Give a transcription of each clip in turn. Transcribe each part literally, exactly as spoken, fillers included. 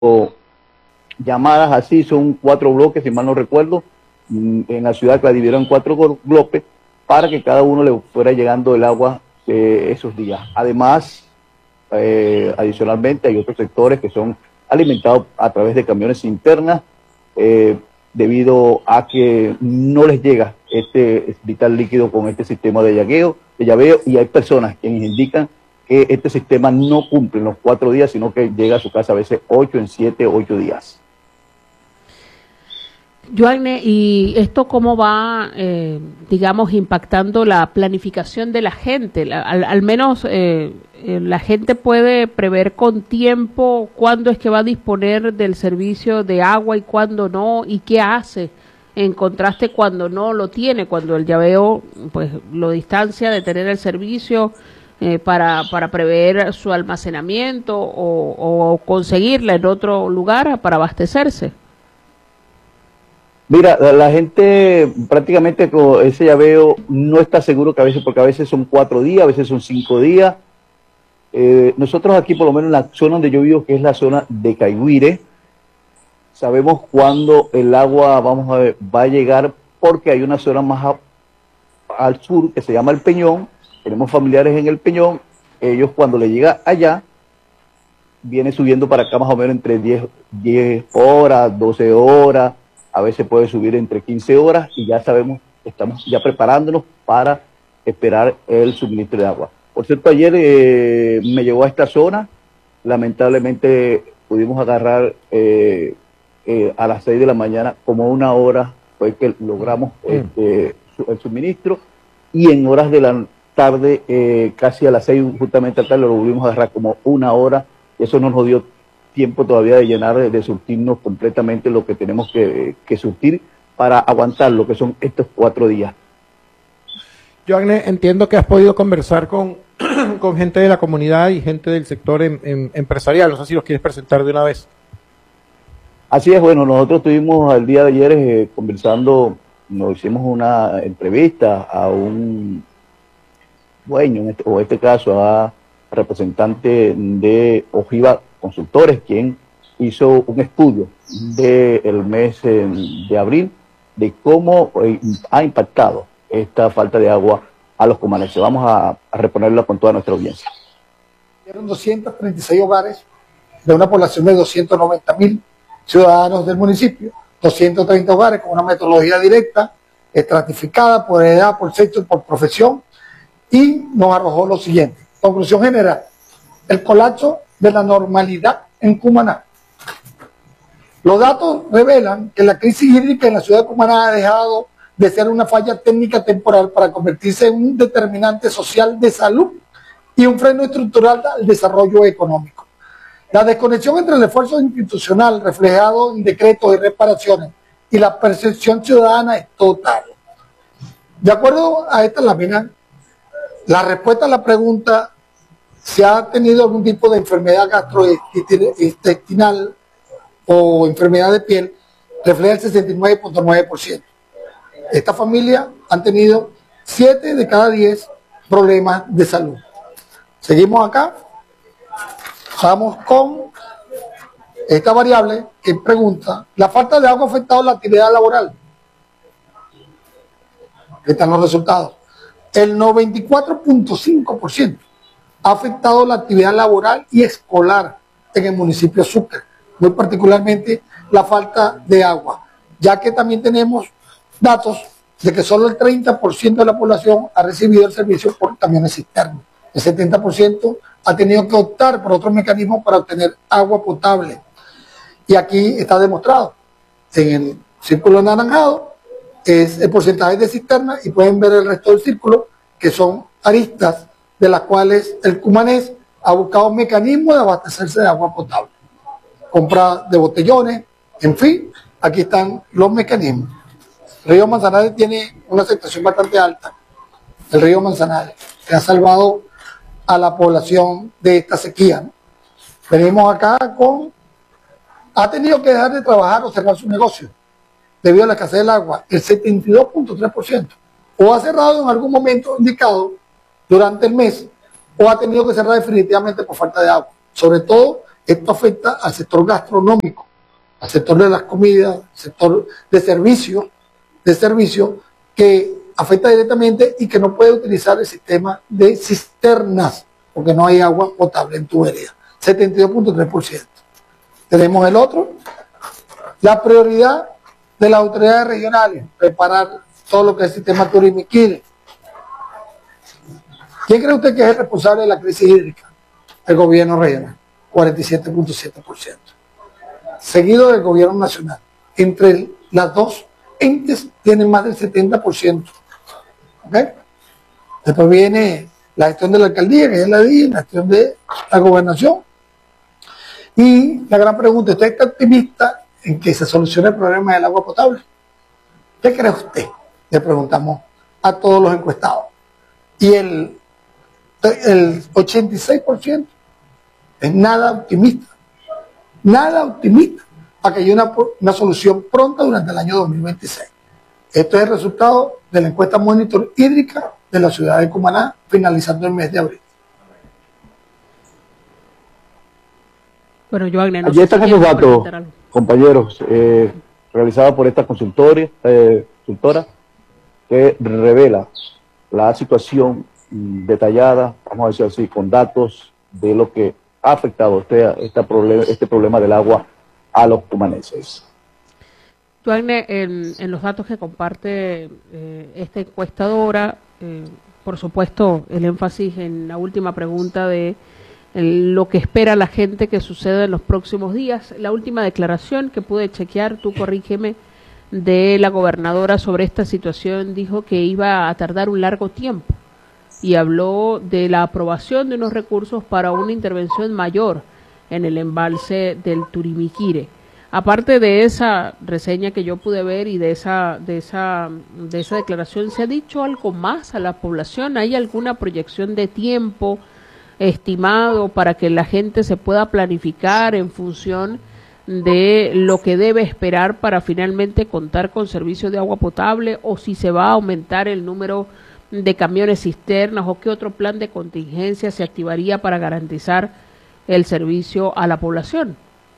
llamadas así, son cuatro bloques, si mal no recuerdo, en la ciudad que la dividieron en cuatro bloques, para que cada uno le fuera llegando el agua eh, esos días. Además, eh, adicionalmente, hay otros sectores que son alimentados a través de camiones internas, eh, debido a que no les llega este vital líquido con este sistema de llagueo, de llaveo, y hay personas que indican que este sistema no cumple en los cuatro días, sino que llega a su casa a veces ocho, en siete, ocho días. Joanne, ¿y esto cómo va, eh, digamos, impactando la planificación de la gente? La, al, al menos eh, eh, la gente puede prever con tiempo cuándo es que va a disponer del servicio de agua y cuándo no, y qué hace en contraste cuando no lo tiene, cuando el llaveo pues lo distancia de tener el servicio eh, para, para prever su almacenamiento o, o conseguirla en otro lugar para abastecerse. Mira, la gente prácticamente con ese llaveo no está seguro, que a veces, porque a veces son cuatro días, a veces son cinco días. Eh, nosotros aquí, por lo menos en la zona donde yo vivo, que es la zona de Caigüire, sabemos cuándo el agua, vamos a ver, va a llegar, porque hay una zona más a, al sur que se llama El Peñón. Tenemos familiares en El Peñón. Ellos, cuando le llega allá, viene subiendo para acá más o menos entre diez horas, doce horas. A veces puede subir entre quince horas, y ya sabemos, estamos ya preparándonos para esperar el suministro de agua. Por cierto, ayer eh, me llegó a esta zona, lamentablemente pudimos agarrar eh, eh, a las seis de la mañana, como una hora fue que logramos este, el suministro, y en horas de la tarde, eh, casi a las seis justamente al tarde, lo volvimos a agarrar como una hora, y eso no nos dio tiempo todavía de llenar, de, de surtirnos completamente lo que tenemos que, que surtir para aguantar lo que son estos cuatro días. Joanne, entiendo que has podido conversar con, con gente de la comunidad y gente del sector em, em, empresarial. No sé si los quieres presentar de una vez. Así es, bueno, nosotros estuvimos el día de ayer eh, conversando, nos hicimos una entrevista a un dueño, en este, o en este caso a representante de Ojiva Consultores, quien hizo un estudio del mes eh, de abril de cómo eh, ha impactado esta falta de agua a los cumaneses. Vamos a, a reponerla con toda nuestra audiencia. Fueron doscientos treinta y seis hogares de una población de doscientos noventa mil ciudadanos del municipio, doscientos treinta hogares con una metodología directa, estratificada por edad, por sexo y por profesión, y nos arrojó lo siguiente. Conclusión general: el colapso de la normalidad en Cumaná. Los datos revelan que la crisis hídrica en la ciudad de Cumaná ha dejado de ser una falla técnica temporal para convertirse en un determinante social de salud y un freno estructural al desarrollo económico. La desconexión entre el esfuerzo institucional reflejado en decretos y reparaciones y la percepción ciudadana es total. De acuerdo a esta lámina, la respuesta a la pregunta si ha tenido algún tipo de enfermedad gastrointestinal o enfermedad de piel, refleja el sesenta y nueve punto nueve por ciento. Esta familia han tenido siete de cada diez problemas de salud. Seguimos acá. Vamos con esta variable que pregunta: ¿la falta de agua ha afectado la actividad laboral? Aquí están los resultados. El noventa y cuatro punto cinco por ciento ha afectado la actividad laboral y escolar en el municipio de Sucre, muy particularmente la falta de agua, ya que también tenemos datos de que solo el treinta por ciento de la población ha recibido el servicio por camiones cisternas. El setenta por ciento ha tenido que optar por otros mecanismos para obtener agua potable. Y aquí está demostrado, en el círculo anaranjado es el porcentaje de cisternas, y pueden ver el resto del círculo, que son aristas de las cuales el cumanés ha buscado un mecanismo de abastecerse de agua potable. Compra de botellones, en fin, aquí están los mecanismos. El río Manzanares tiene una aceptación bastante alta. El río Manzanares, que ha salvado a la población de esta sequía, ¿no? Venimos acá con... ha tenido que dejar de trabajar o cerrar su negocio debido a la escasez del agua, el setenta y dos punto tres por ciento. O ha cerrado en algún momento indicado durante el mes, o ha tenido que cerrar definitivamente por falta de agua. Sobre todo Esto afecta al sector gastronómico, al sector de las comidas, al sector de servicios, de servicio que afecta directamente y que no puede utilizar el sistema de cisternas porque no hay agua potable en tubería, setenta y dos punto tres por ciento. Tenemos el otro, la prioridad de las autoridades regionales, preparar todo lo que es el sistema Turimiquiri. ¿Quién cree usted que es el responsable de la crisis hídrica? El gobierno regional, cuarenta y siete punto siete por ciento. Seguido del gobierno nacional. Entre las dos entes tienen más del setenta por ciento. ¿Okay? Después viene la gestión de la alcaldía, que es la D I, la gestión de la gobernación. Y la gran pregunta, ¿usted está optimista en que se solucione el problema del agua potable? ¿Qué cree usted? Le preguntamos a todos los encuestados. Y el, el ochenta y seis por ciento es nada optimista. Nada optimista para que haya una, una solución pronta durante el año dos mil veintiséis. Esto es el resultado de la encuesta Monitor Hídrica de la ciudad de Cumaná, finalizando el mes de abril. Bueno, Joanne, no Allí sé están si esos quieres datos, comentar algo. compañeros, eh, realizados por esta consultoria, eh, consultora, que revela la situación mm, detallada, vamos a decir así, con datos de lo que ha afectado este, este, problema, este problema del agua a los cumaneses. Joanne, en, en los datos que comparte eh, esta encuestadora, eh, por supuesto, el énfasis en la última pregunta de el, lo que espera la gente que suceda en los próximos días. La última declaración que pude chequear, tú corrígeme, de la gobernadora sobre esta situación, dijo que iba a tardar un largo tiempo y habló de la aprobación de unos recursos para una intervención mayor en el embalse del Turimiquiri. Aparte de esa reseña que yo pude ver y de esa, de esa, de esa declaración, ¿se ha dicho algo más a la población? ¿Hay alguna proyección de tiempo estimado para que la gente se pueda planificar en función de lo que debe esperar para finalmente contar con servicio de agua potable, o si se va a aumentar el número de camiones cisternas, o qué otro plan de contingencia se activaría para garantizar el servicio a la población?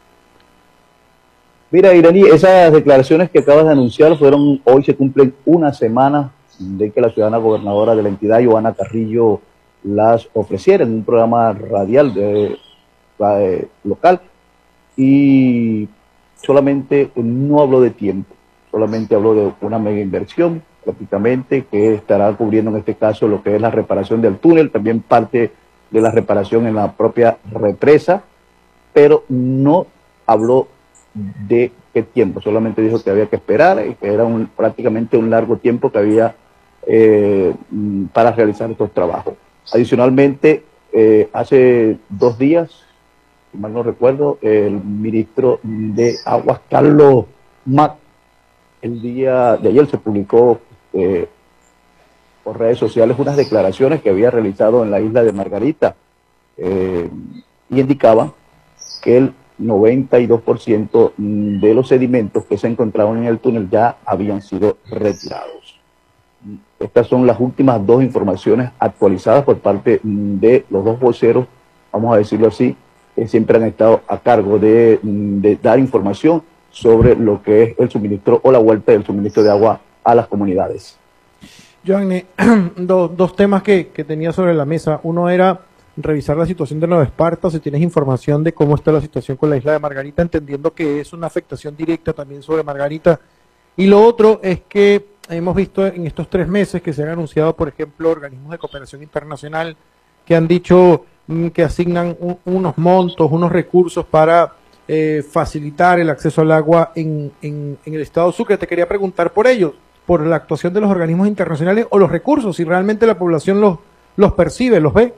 Mira, Irani, esas declaraciones que acabas de anunciar fueron, hoy se cumplen una semana de que la ciudadana gobernadora de la entidad, Johanna Carrillo, las ofreciera en un programa radial de, de, local, y solamente no habló de tiempo, solamente habló de una mega inversión prácticamente que estará cubriendo en este caso lo que es la reparación del túnel, también parte de la reparación en la propia represa, pero no habló de qué tiempo, solamente dijo que había que esperar y que era un, prácticamente un largo tiempo que había eh, para realizar estos trabajos. Adicionalmente, eh, hace dos días, si mal no recuerdo, el ministro de Aguas, Carlos Mac, el día de ayer se publicó eh, por redes sociales unas declaraciones que había realizado en la isla de Margarita eh, y indicaba que el noventa y dos por ciento de los sedimentos que se encontraban en el túnel ya habían sido retirados. Estas son las últimas dos informaciones actualizadas por parte de los dos voceros, vamos a decirlo así, que siempre han estado a cargo de, de dar información sobre lo que es el suministro o la vuelta del suministro de agua a las comunidades. Joanne, do, dos temas que, que tenía sobre la mesa. Uno era revisar la situación de Nueva Esparta, si tienes información de cómo está la situación con la isla de Margarita, entendiendo que es una afectación directa también sobre Margarita. Y lo otro es que hemos visto en estos tres meses que se han anunciado, por ejemplo, organismos de cooperación internacional que han dicho mm, que asignan un, unos montos, unos recursos para eh, facilitar el acceso al agua en, en, en el estado Sucre. Te quería preguntar por ellos, por la actuación de los organismos internacionales o los recursos, si realmente la población los, los percibe, los ve.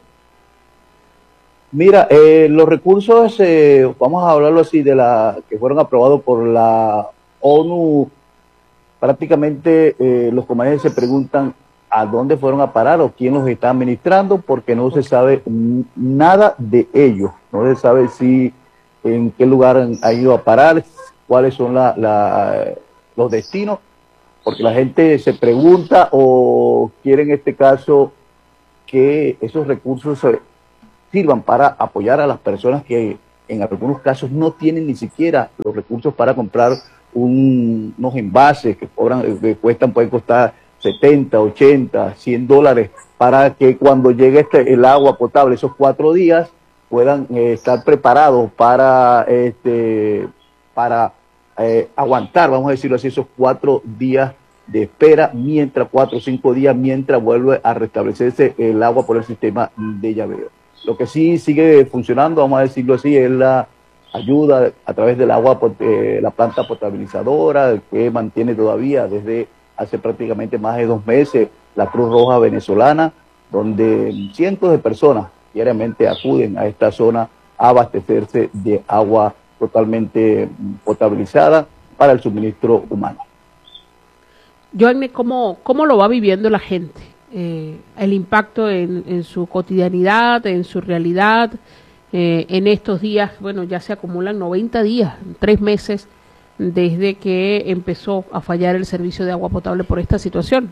Mira, eh, los recursos, eh, vamos a hablarlo así, de la que fueron aprobados por la ONU, prácticamente eh, los comandantes se preguntan a dónde fueron a parar o quién los está administrando, porque no se sabe nada de ellos, no se sabe si en qué lugar han, han ido a parar, cuáles son la, la, los destinos, porque la gente se pregunta o quiere en este caso que esos recursos se sirvan para apoyar a las personas que en algunos casos no tienen ni siquiera los recursos para comprar un, unos envases que cobran, que cuestan, pueden costar setenta, ochenta, cien dólares, para que cuando llegue este, el agua potable esos cuatro días puedan eh, estar preparados para, este, para eh, aguantar, vamos a decirlo así, esos cuatro días de espera, mientras cuatro o cinco días, mientras vuelve a restablecerse el agua por el sistema de llaveo. Lo que sí sigue funcionando, vamos a decirlo así, es la ayuda a través del agua, eh, la planta potabilizadora, que mantiene todavía desde hace prácticamente más de dos meses la Cruz Roja venezolana, donde cientos de personas diariamente acuden a esta zona a abastecerse de agua totalmente potabilizada para el suministro humano. Joanne, ¿cómo, ¿cómo lo va viviendo la gente? Eh, el impacto en, en su cotidianidad, en su realidad, eh, en estos días, bueno, ya se acumulan noventa días, tres meses desde que empezó a fallar el servicio de agua potable por esta situación.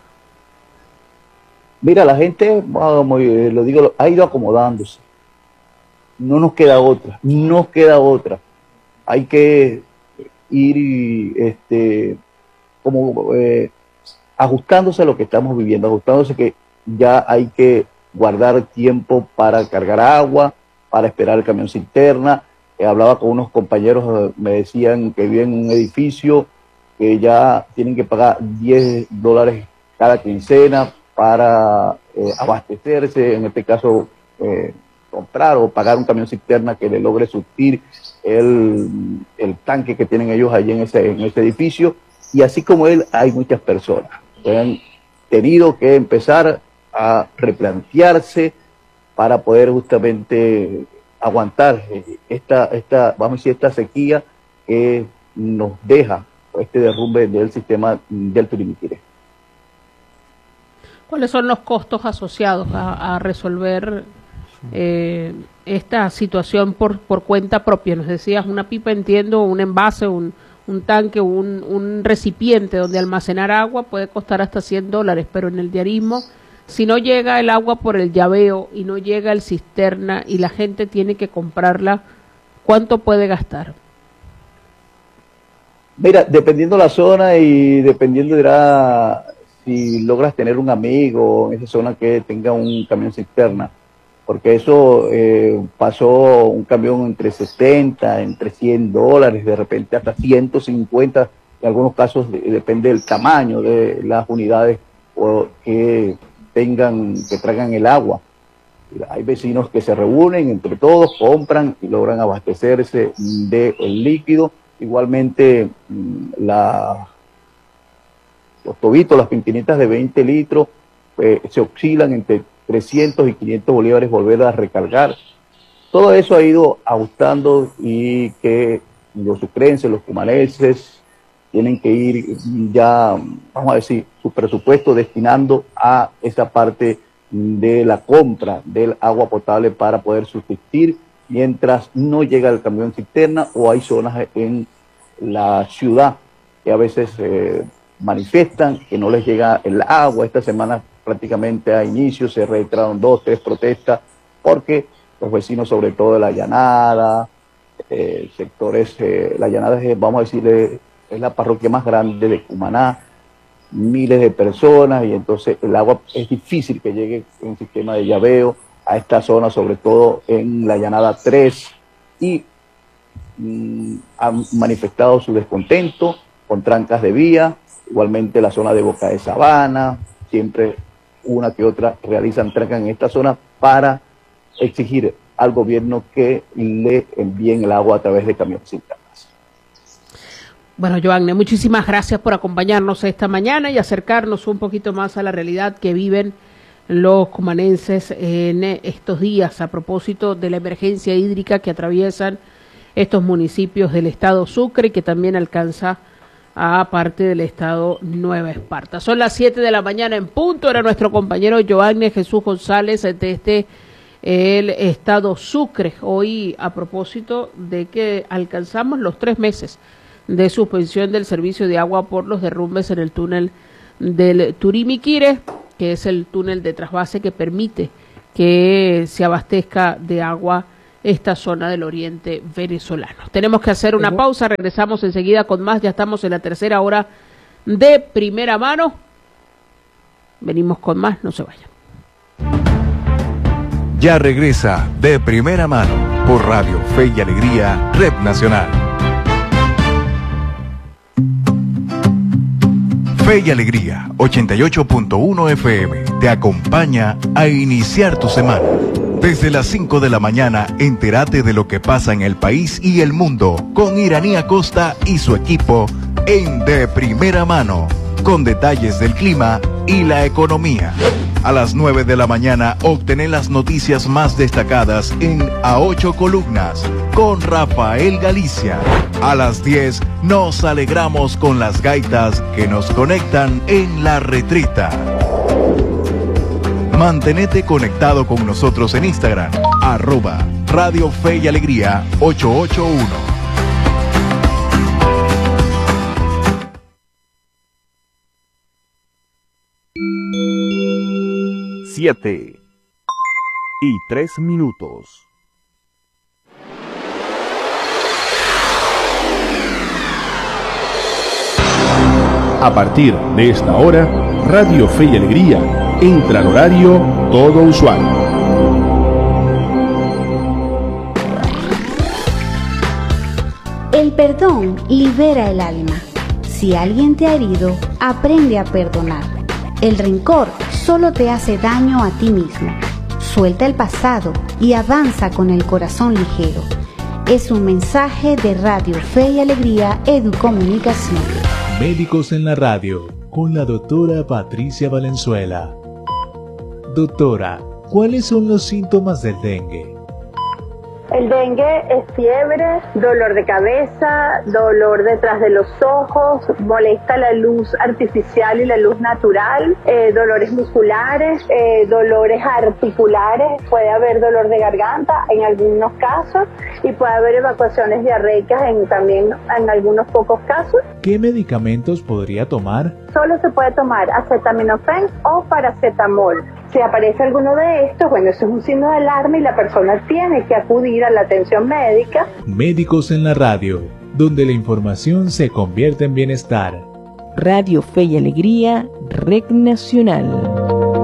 Mira, la gente, como lo digo, ha ido acomodándose. No nos queda otra, no nos queda otra. Hay que ir, este, como eh, ajustándose a lo que estamos viviendo, ajustándose que ya hay que guardar tiempo para cargar agua, para esperar el camión cisterna. Eh, hablaba con unos compañeros, eh, me decían que viven en un edificio que ya tienen que pagar diez dólares cada quincena para eh, abastecerse, en este caso eh, comprar o pagar un camión cisterna que le logre surtir el, el tanque que tienen ellos allí en ese, en ese edificio. Y así como él, hay muchas personas que han tenido que empezar a replantearse para poder justamente aguantar esta, esta, vamos a decir, esta sequía que nos deja este derrumbe del sistema del Turimiquiré. ¿Cuáles son los costos asociados a, a resolver eh, esta situación por, por cuenta propia? Nos decías, una pipa, entiendo, un envase, un, un tanque, un, un recipiente donde almacenar agua puede costar hasta cien dólares, pero en el diarismo, si no llega el agua por el llaveo y no llega el cisterna y la gente tiene que comprarla, ¿cuánto puede gastar? Mira, dependiendo la zona y dependiendo dirá si logras tener un amigo en esa zona que tenga un camión cisterna, porque eso eh, pasó un camión entre setenta, entre cien dólares, de repente hasta ciento cincuenta, en algunos casos de, depende del tamaño de las unidades o que tengan, que traigan el agua. Hay vecinos que se reúnen entre todos, compran y logran abastecerse del líquido. Igualmente la, los tobitos, las pintinitas de veinte litros eh, se oscilan entre trescientos y quinientos bolívares volver a recargar. Todo eso ha ido ajustando y que los sucrenses, los cumanenses tienen que ir ya, vamos a decir, su presupuesto destinando a esa parte de la compra del agua potable para poder subsistir mientras no llega el camión cisterna, o hay zonas en la ciudad que a veces eh, manifiestan que no les llega el agua. Esta semana prácticamente a inicio se registraron dos, tres protestas porque los vecinos, sobre todo de La Llanada, eh, sectores, eh, La Llanada es, vamos a decirle, es la parroquia más grande de Cumaná, miles de personas, y entonces el agua es difícil que llegue en un sistema de llaveo a esta zona, sobre todo en La Llanada tres, y mm, han manifestado su descontento con trancas de vía. Igualmente la zona de Boca de Sabana, siempre una que otra realizan trancas en esta zona para exigir al gobierno que le envíen el agua a través de camiones cisternas. Bueno, Joanne, muchísimas gracias por acompañarnos esta mañana y acercarnos un poquito más a la realidad que viven los cumanenses en estos días a propósito de la emergencia hídrica que atraviesan estos municipios del estado Sucre y que también alcanza a parte del estado Nueva Esparta. Son las siete de la mañana en punto. Era nuestro compañero Joanne Jesús González desde el estado Sucre, hoy a propósito de que alcanzamos los tres meses de suspensión del servicio de agua por los derrumbes en el túnel del Turimiquiré, que es el túnel de trasvase que permite que se abastezca de agua esta zona del oriente venezolano. Tenemos que hacer una pausa, regresamos enseguida con más, ya estamos en la tercera hora de Primera Mano. Venimos con más, no se vayan. Ya regresa De Primera Mano por Radio Fe y Alegría, Red Nacional. Fe y Alegría, ochenta y ocho punto uno F M, te acompaña a iniciar tu semana. Desde las cinco de la mañana, entérate de lo que pasa en el país y el mundo con Iraní Acosta y su equipo en De Primera Mano, con detalles del clima y la economía. A las nueve de la mañana, obtener las noticias más destacadas en A Ocho Columnas con Rafael Galicia. A las diez, nos alegramos con las gaitas que nos conectan en La Retrita. Mantenete conectado con nosotros en Instagram, arroba Radio Fe y Alegría ocho ocho uno. Siete y tres minutos. A partir de esta hora, Radio Fe y Alegría entra al horario todo usuario. El perdón libera el alma. Si alguien te ha herido, aprende a perdonar. El rencor solo te hace daño a ti mismo. Suelta el pasado y avanza con el corazón ligero. Es un mensaje de Radio Fe y Alegría Educomunicación. Médicos en la Radio, con la doctora Patricia Valenzuela. Doctora, ¿cuáles son los síntomas del dengue? El dengue es fiebre, dolor de cabeza, dolor detrás de los ojos, molesta la luz artificial y la luz natural, eh, dolores musculares, eh, dolores articulares, puede haber dolor de garganta en algunos casos y puede haber evacuaciones diarreicas en, también en algunos pocos casos. ¿Qué medicamentos podría tomar? Solo se puede tomar acetaminofén o paracetamol. Si aparece alguno de estos, bueno, eso es un signo de alarma y la persona tiene que acudir a la atención médica. Médicos en la Radio, donde la información se convierte en bienestar. Radio Fe y Alegría, Red Nacional.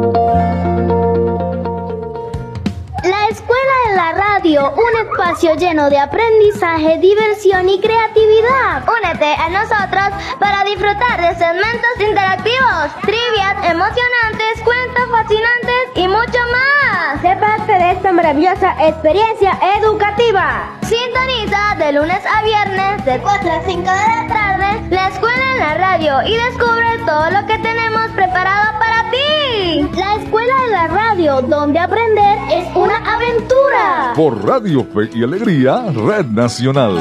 La Escuela de la Radio, un espacio lleno de aprendizaje, diversión y creatividad. Únete a nosotros para disfrutar de segmentos interactivos, trivias emocionantes, cuentos fascinantes y mucho más. Sé parte de esta maravillosa experiencia educativa. Sintoniza de lunes a viernes de cuatro a cinco de la tarde La Escuela en la Radio y descubre todo lo que tenemos preparado para ti. La Escuela de la Radio, donde aprender es una aventura. Por Radio Fe y Alegría, Red Nacional.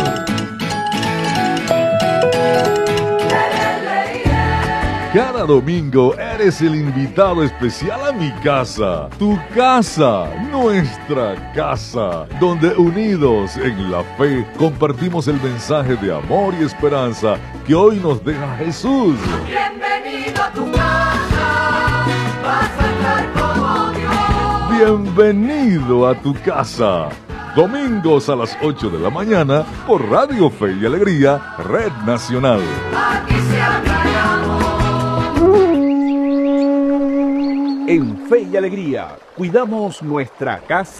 Cada domingo eres el invitado especial a mi casa, tu casa, nuestra casa, donde unidos en la fe compartimos el mensaje de amor y esperanza que hoy nos deja Jesús. Bienvenido a tu casa, vas a estar como Dios. Bienvenido a tu casa. Domingos a las ocho de la mañana por Radio Fe y Alegría, Red Nacional. Aquí se habla de amor. En Fe y Alegría, cuidamos nuestra casa.